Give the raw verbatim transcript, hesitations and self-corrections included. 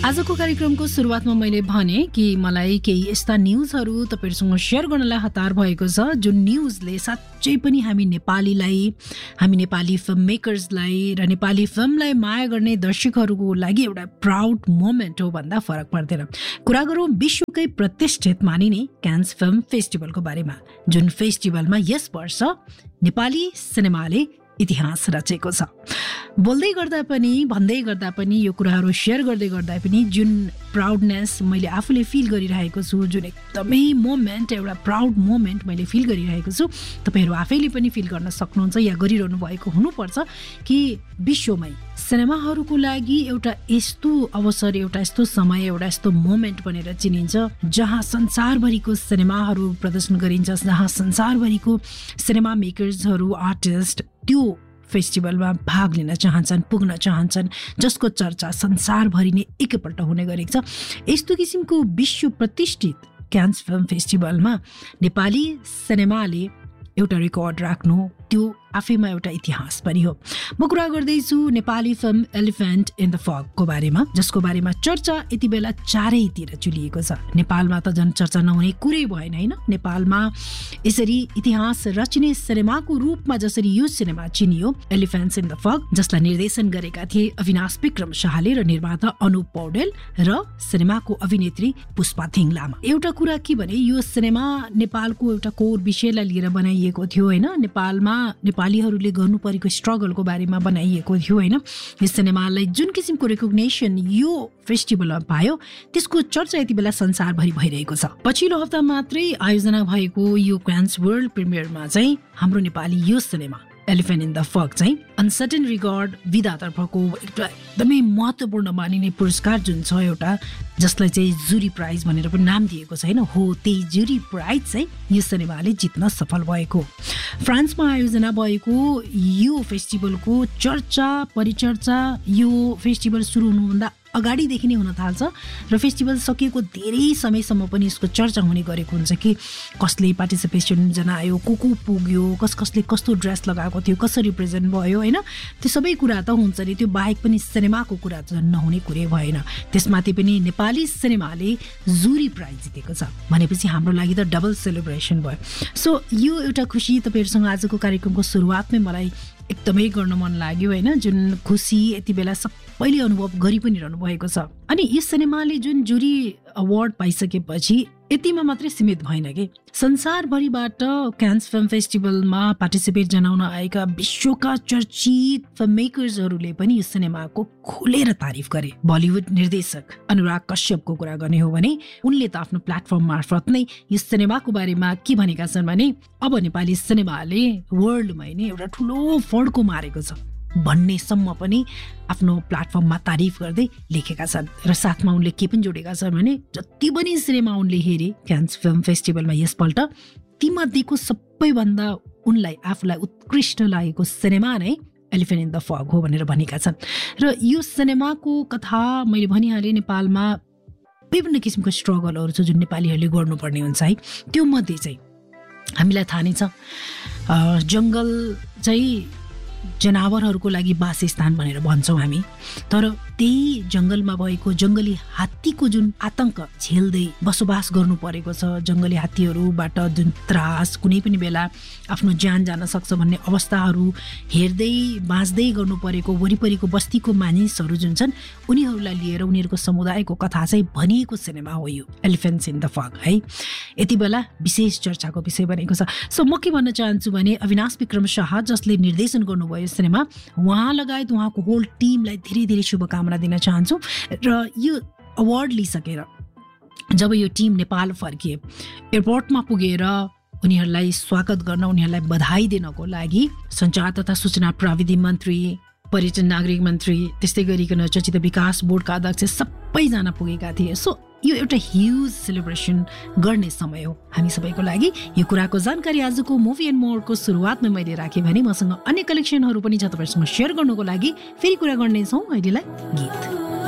आजको कार्यक्रमको सुरुवातमा मैले भने कि मलाई केही यस्ता न्युजहरू तपाईहरुसँग शेयर गर्नलाई हतार भएको छ जुन न्युजले साच्चै पनि हामी नेपालीलाई हामी नेपाली फिल्म मेकर्सलाई र नेपाली फिल्मलाई माया गर्ने दर्शकहरूको लागि एउटा प्राउड मोमेन्ट हो भन्दा फरक पर्दैन। कुरा गरौँ विश्वकै प्रतिष्ठित मानिने क्यान्स फिल्म फेस्टिभलको बारेमा, जुन फेस्टिभलमा यस वर्ष नेपाली सिनेमाले इतिहास रचेको छ। बोल्दै गर्दा पनि भन्दै गर्दा पनि यो कुराहरू शेयर गर्दै गर्दा पनि जुन प्राउडनेस मैले आफूले फिल गरिरहेको छु, जुन एकदमै मोमेन्ट एउटा प्राउड मोमेन्ट मैले फिल गरिरहेको छु, तपाईहरु आफैले पनि फिल गर्न सक्नुहुन्छ या गरिरहनु भएको हुनुपर्छ कि विश्वमै सिनेमाहरूको लागि एउटा यस्तो अवसर, एउटा यस्तो समय, एउटा यस्तो मोमेन्ट बनेर चिनिन्छ जहाँ संसारभरिको सिनेमाहरू प्रदर्शन गरिन्छ, जहाँ संसारभरिको सिनेमा मेकर्सहरू, आर्टिस्ट त्यो फेस्टिभलमा भाग लिन चाहन्छन्, पुग्न चाहन्छन्, जसको चर्चा संसारभरि नै एकैपल्ट हुने गरेको छ। यस्तो किसिमको विश्व प्रतिष्ठित क्यान्स फिल्म फेस्टिभलमा नेपाली सिनेमाले एउटा रेकर्ड राख्नु त्यो आफैमा एउटा इतिहास पनि हो। म कुरा गर्दैछु Nepali film elephant in the फगको बारेमा, जसको बारेमा चर्चा यति बेला चारैतिर चुलिएको छ। नेपालमा त झन् चर्चा नहुने कुरै भएन हैन। नेपालमा यसरी इतिहास रचिने सिनेमाको रूपमा जसरी यो सिनेमा चिनियो एलिफेन्ट्स इन द फग, जसलाई निर्देशन गरेका थिए अविनाश विक्रम शाहले र निर्माता अनुप पौडेल र सिनेमाको अभिनेत्री पुष्पा थिङ लामा। एउटा कुरा के भने यो सिनेमा नेपालको एउटा कोर विषयलाई लिएर बनाइएको थियो हैन। नेपालमा नेपालीहरूले गर्नु परेको स्ट्रगलको बारेमा बनाइएको थियो हैन। यो सिनेमालाई जुन किसिमको रेकग्नेसन यो फेस्टिभलमा पायो त्यसको चर्चा यति बेला संसारभरि भइरहेको छ। पछिल्लो हप्ता मात्रै आयोजना भएको यो क्यान्स वर्ल्ड प्रिमियरमा चाहिँ हाम्रो नेपाली यो सिनेमा एलिफेन्ट इन द फग चाहिँ अनसर्टेन रिगार्ड विधातर्फको एउटा एकदमै महत्त्वपूर्ण मानिने पुरस्कार जुन छ एउटा, जसलाई चाहिँ जुरी प्राइज भनेर पनि नाम दिएको छ हैन, हो त्यही जुरी प्राइज चाहिँ यो सिनेमाले जित्न सफल भएको। फ्रान्समा आयोजना भएको यो फेस्टिभलको चर्चा परिचर्चा यो फेस्टिभल सुरु हुनुभन्दा अगाडिदेखि नै हुन थाल्छ र फेस्टिभल सकिएको धेरै समयसम्म पनि यसको चर्चा हुने गरेको हुन्छ कि कसले पार्टिसिपेसन जनायो, को को पुग्यो, कस कसले कस्तो ड्रेस लगाएको थियो, कसरी रिप्रेजेन्ट भयो हैन। त्यो सबै कुरा त हुन्छ नि, त्यो बाहेक पनि सिनेमाको कुरा त नहुने कुरै भएन। त्यसमाथि पनि नेपाली सिनेमाले जुरी प्राइज जितेको छ भनेपछि हाम्रो लागि त डबल सेलिब्रेसन भयो। सो यो एउटा खुसी तपाईहरुसँग आजको कार्यक्रमको सुरुवातमै मलाई एकदमै गर्न मन लाग्यो हैन, जुन खुसी यति बेला सबैले अनुभव गरि पनि रहनु भएको छ। अनि यस सिनेमाले जुन जुरी अवार्ड पाइसकेपछि यतिमा मात्रै सीमित भएन कि संसारभरिबाट क्यान्स फिल्म फेस्टिभलमा पार्टिसिपेट जनाउन आएका विश्वका चर्चित फिल्म मेकर्सहरूले पनि यस सिनेमाको खुलेर तारिफ गरे। बलिउड निर्देशक अनुराग कश्यपको कुरा गर्ने हो भने उनले त आफ्नो प्लेटफर्म मार्फत नै यस सिनेमाको बारेमा के भनेका छन् भने अब नेपाली सिनेमाले वर्ल्डमै नै एउटा ठुलो फड्को मारेको छ भन्नेसम्म पनि आफ्नो प्लेटफर्ममा तारिफ गर्दै लेखेका छन्। र साथमा उनले के पनि जोडेका छन् भने जति पनि सिनेमा उनले हेरे क्यान्स फिल्म फेस्टिभलमा यसपल्ट तीमध्येको सबैभन्दा उनलाई आफूलाई उत्कृष्ट लागेको सिनेमा नै एलिफेन्ट इन द फग हो भनेर भनेका छन्। र यो सिनेमाको कथा मैले भनिहालेँ, नेपालमा विभिन्न किसिमको स्ट्रगलहरू छ जुन नेपालीहरूले गर्नुपर्ने हुन्छ है। त्यो मध्ये चाहिँ हामीलाई थाहा नै छ जङ्गल चाहिँ जनावरहरूको लागि वासस्थान भनेर भन्छौँ हामी, तर त्यही जङ्गलमा भएको जङ्गली हात्तीको जुन आतंक झेल्दै बसोबास गर्नु परेको छ, जङ्गली हात्तीहरूबाट जुन त्रास कुनै पनि बेला आफ्नो ज्यान जान सक्छ भन्ने अवस्थाहरू हेर्दै बाँच्दै गर्नु परेको वरिपरिको बस्तीको मानिसहरू जुन छन् उनीहरूलाई लिएर उनीहरूको समुदायको कथा चाहिँ भनिएको सिनेमा हो यो एलिफेन्ट्स इन द फग है। यति बेला विशेष चर्चाको विषय बनेको छ। सो म के भन्न चाहन्छु भने अविनाश विक्रम शाह जसले निर्देशन गर्नुभयो सिनेमा, उहाँ लगायत उहाँको होल टिमलाई धेरै धेरै शुभकामना दिन चाहन्छु। र यो अवार्ड लिइसकेर जब यो टिम नेपाल फर्किए, एयरपोर्टमा पुगेर उनीहरूलाई स्वागत गर्न, उनीहरूलाई बधाई दिनको लागि सञ्चार तथा सूचना प्रविधि मन्त्री, पर्यटन नागरिक मन्त्री, त्यस्तै गरिकन चलचित्र विकास बोर्डका अध्यक्ष सबैजना पुगेका थिए। सो यो एउटा ह्युज सेलिब्रेसन गर्ने समय हो हामी सबैको लागि। यो कुराको जानकारी आजको मुभी एन्ड मोरको सुरुवातमा मैले राखेँ भने मसँग अन्य कलेक्सनहरू पनि छ तपाईँहरूसँग सेयर गर्नुको लागि फेरि कुरा गर्नेछौँ। अहिलेलाई गीत।